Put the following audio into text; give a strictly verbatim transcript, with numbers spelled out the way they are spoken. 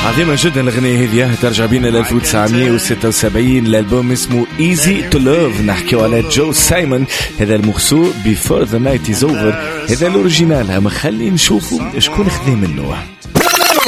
عظيمة جدا الأغنية هذه، ترجع بينا ل ألف وتسعمية وستة وسبعين. الألبوم اسمه Easy to Love، نحكيو على جو سايمون. هذا المخصوص Before the Night is Over، هذا الأوريجينال. أما خلي نشوفوا شكون خذي منه.